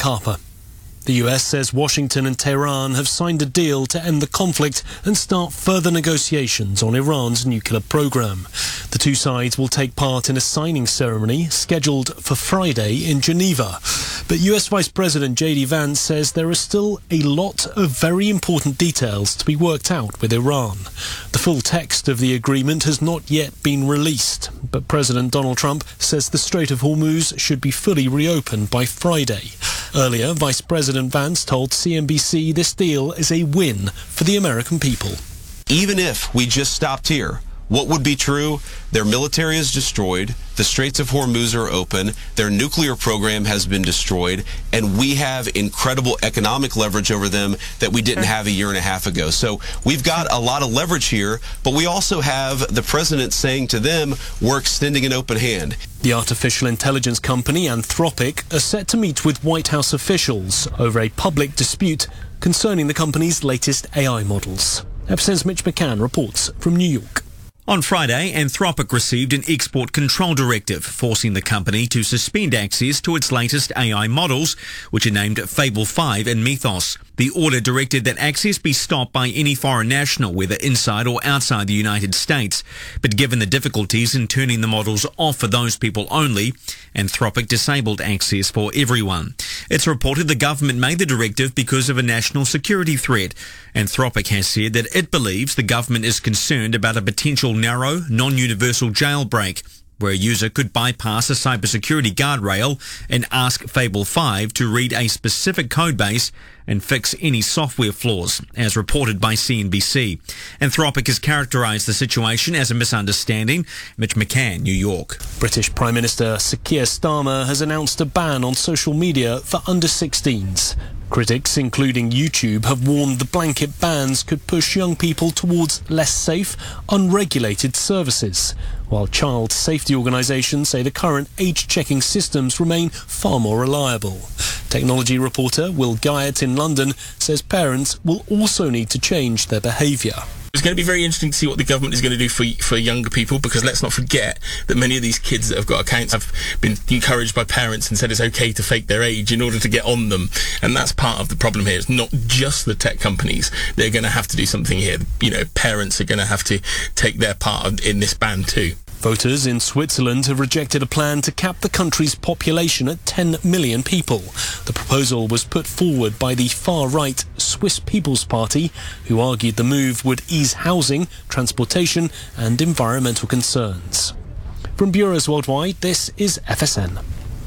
Nick Harper. The US says Washington and Tehran have signed a deal to end the conflict and start further negotiations on Iran's nuclear program. The two sides will take part in a signing ceremony scheduled for Friday in Geneva. But US Vice President J.D. Vance says there are still a lot of very important details to be worked out with Iran. The full text of the agreement has not yet been released, but President Donald Trump says the Strait of Hormuz should be fully reopened by Friday. Earlier, Vice President Vance told CNBC this deal is a win for the American people. Even if we just stopped here, what would be true? Their military is destroyed, the Straits of Hormuz are open, their nuclear program has been destroyed, and we have incredible economic leverage over them that we didn't have a year and a half ago. So we've got a lot of leverage here, but we also have the president saying to them, we're extending an open hand. The artificial intelligence company Anthropic are set to meet with White House officials over a public dispute concerning the company's latest AI models. FSN's Mitch McCann reports from New York. On Friday, Anthropic received an export control directive, forcing the company to suspend access to its latest AI models, which are named Fable 5 and Mythos. The order directed that access be stopped by any foreign national, whether inside or outside the United States. But given the difficulties in turning the models off for those people only, Anthropic disabled access for everyone. It's reported the government made the directive because of a national security threat. Anthropic has said that it believes the government is concerned about a potential narrow, non-universal jailbreak, where a user could bypass a cybersecurity guardrail and ask Fable 5 to read a specific codebase and fix any software flaws, as reported by CNBC. Anthropic has characterised the situation as a misunderstanding. Mitch McCann, New York. British Prime Minister Sir Keir Starmer has announced a ban on social media for under-16s. Critics, including YouTube, have warned the blanket bans could push young people towards less safe, unregulated services, while child safety organisations say the current age-checking systems remain far more reliable. Technology reporter Will Guyot in London says parents will also need to change their behaviour. It's going to be very interesting to see what the government is going to do for younger people, because let's not forget that many of these kids that have got accounts have been encouraged by parents and said it's okay to fake their age in order to get on them. And that's part of the problem here. It's not just the tech companies. They're going to have to do something here. You know, parents are going to have to take their part in this ban too. Voters in Switzerland have rejected a plan to cap the country's population at 10 million people. The proposal was put forward by the far-right Swiss People's Party, who argued the move would ease housing, transportation and environmental concerns. From bureaus worldwide, this is FSN.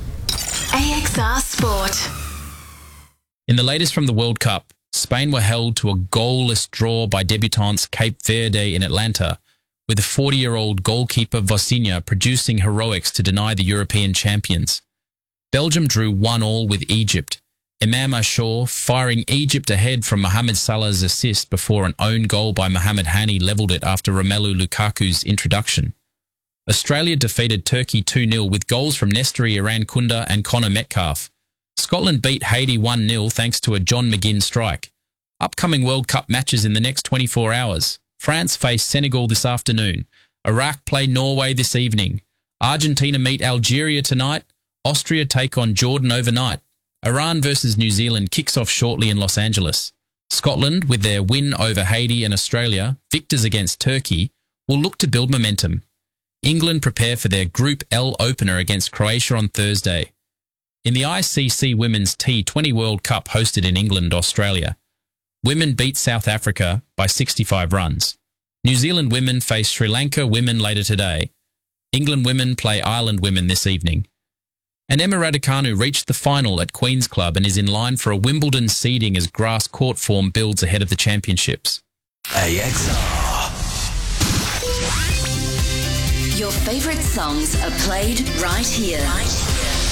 AXR Sport. In the latest from the World Cup, Spain were held to a goalless draw by debutantes Cape Verde in Atlanta, with the 40-year-old goalkeeper Vosinha producing heroics to deny the European champions. Belgium drew 1-1 with Egypt, Imam Ashur firing Egypt ahead from Mohamed Salah's assist before an own goal by Mohamed Hani levelled it after Romelu Lukaku's introduction. Australia defeated Turkey 2-0 with goals from Nestory Irankunda and Connor Metcalfe. Scotland beat Haiti 1-0 thanks to a John McGinn strike. Upcoming World Cup matches in the next 24 hours. France face Senegal this afternoon. Iraq play Norway this evening. Argentina meet Algeria tonight. Austria take on Jordan overnight. Iran versus New Zealand kicks off shortly in Los Angeles. Scotland, with their win over Haiti and Australia, victors against Turkey, will look to build momentum. England prepare for their Group L opener against Croatia on Thursday. In the ICC Women's T20 World Cup hosted in England, Australia, women beat South Africa by 65 runs. New Zealand women face Sri Lanka women later today. England women play Ireland women this evening. And Emma Raducanu reached the final at Queen's Club and is in line for a Wimbledon seeding as grass court form builds ahead of the championships. AXR. Your favourite songs are played right here.